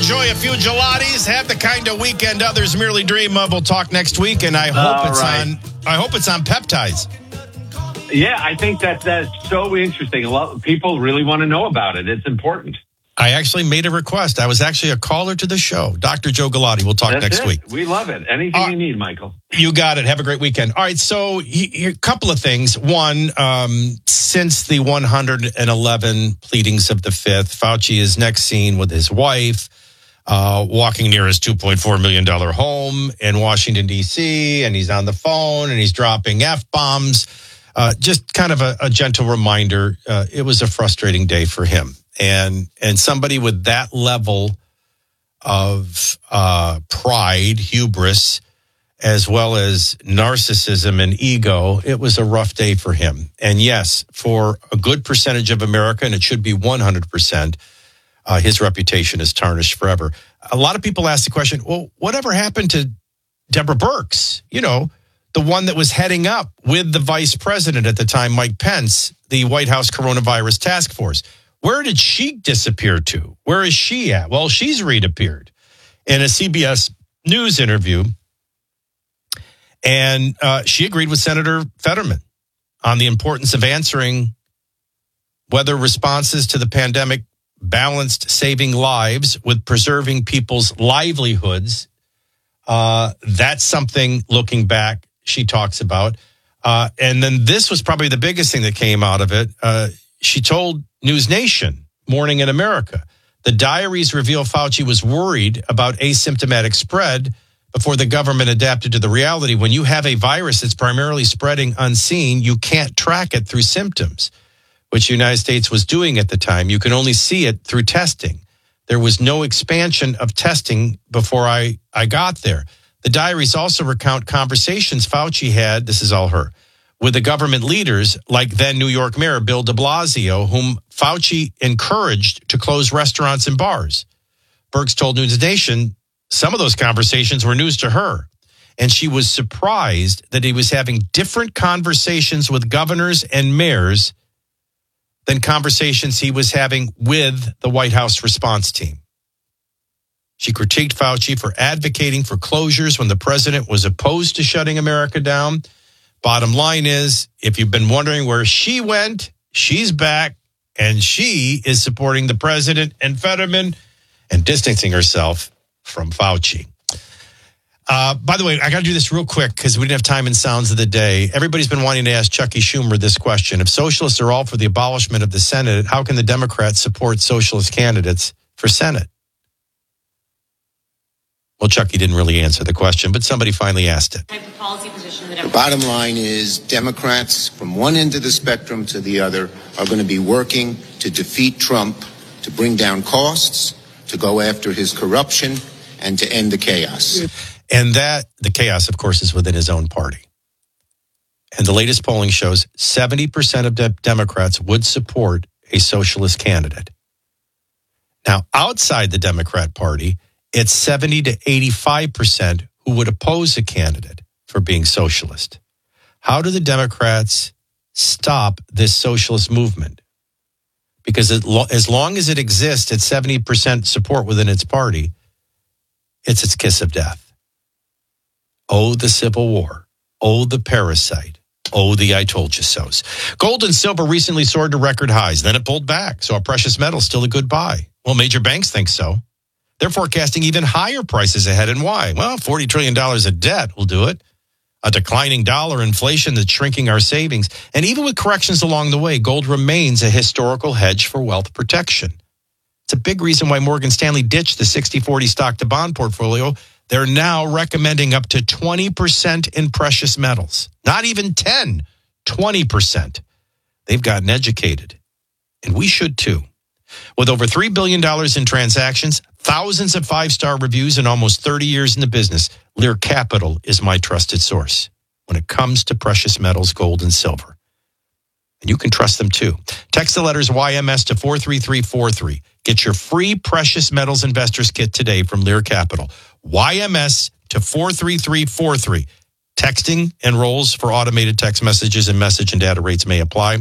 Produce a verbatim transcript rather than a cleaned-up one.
enjoy a few gelatis. Have the kind of weekend others merely dream of. We'll talk next week, and I hope All it's right. on. I hope it's on peptides. Yeah, I think that that's so interesting. A lot of people really want to know about it. It's important. I actually made a request. I was actually a caller to the show. Doctor Joe Galati. We'll talk That's next it. week. We love it. Anything Uh, you need, Michael. You got it. Have a great weekend. All right. So a couple of things. One, um, since the one hundred eleven pleadings of the Fifth, Fauci is next seen with his wife, uh, walking near his two point four million dollars home in Washington, D C, and he's on the phone and he's dropping F-bombs. Uh, just kind of a, a gentle reminder. Uh, it was a frustrating day for him. And and somebody with that level of uh, pride, hubris, as well as narcissism and ego, it was a rough day for him. And yes, for a good percentage of America, and it should be one hundred percent, uh, his reputation is tarnished forever. A lot of people ask the question, well, whatever happened to Deborah Birx? You know, the one that was heading up with the vice president at the time, Mike Pence, the White House Coronavirus Task Force. Where did she disappear to? Where is she at? Well, she's reappeared in a C B S News interview. And uh, she agreed with Senator Fetterman on the importance of answering whether responses to the pandemic balanced saving lives with preserving people's livelihoods. Uh, that's something, looking back, she talks about. Uh, and then this was probably the biggest thing that came out of it. Uh, she told News Nation, Morning in America, the diaries reveal Fauci was worried about asymptomatic spread before the government adapted to the reality. When you have a virus that's primarily spreading unseen, you can't track it through symptoms, which the United States was doing at the time. You can only see it through testing. There was no expansion of testing before I, I got there. The diaries also recount conversations Fauci had, this is all her, with the government leaders like then New York Mayor Bill de Blasio, whom Fauci encouraged to close restaurants and bars. Birx told News Nation some of those conversations were news to her, and she was surprised that he was having different conversations with governors and mayors than conversations he was having with the White House response team. She critiqued Fauci for advocating for closures when the president was opposed to shutting America down. Bottom line is, if you've been wondering where she went, she's back, and she is supporting the president and Fetterman and distancing herself from Fauci. Uh, by the way, I got to do this real quick because we didn't have time in Sounds of the Day. Everybody's been wanting to ask Chucky Schumer this question. If socialists are all for the abolishment of the Senate, how can the Democrats support socialist candidates for Senate? Well, Chucky didn't really answer the question, but somebody finally asked it. Type of policy position that the bottom line is Democrats from one end of the spectrum to the other are going to be working to defeat Trump, to bring down costs, to go after his corruption, and to end the chaos. And that, the chaos, of course, is within his own party. And the latest polling shows seventy percent of de- Democrats would support a socialist candidate. Now, outside the Democrat Party, it's seventy to eighty-five percent who would oppose a candidate for being socialist. How do the Democrats stop this socialist movement? Because it, as long as it exists at seventy percent support within its party, it's its kiss of death. Oh, the Civil War. Oh, the parasite. Oh, the I told you so's. Gold and silver recently soared to record highs. Then it pulled back. So our precious metal still a good buy. Well, major banks think so. They're forecasting even higher prices ahead. And why? Well, forty trillion dollars of debt will do it. A declining dollar, inflation that's shrinking our savings. And even with corrections along the way, gold remains a historical hedge for wealth protection. It's a big reason why Morgan Stanley ditched the sixty forty stock to bond portfolio. They're now recommending up to twenty percent in precious metals. Not even ten, twenty percent. They've gotten educated. And we should too. With over three billion dollars in transactions, thousands of five-star reviews, and almost thirty years in the business, Lear Capital is my trusted source when it comes to precious metals, gold, and silver. And you can trust them too. Text the letters Y M S to four three three four three. Get your free Precious Metals Investors Kit today from Lear Capital. Y M S to four three three four three. Texting enrolls for automated text messages, and message and data rates may apply.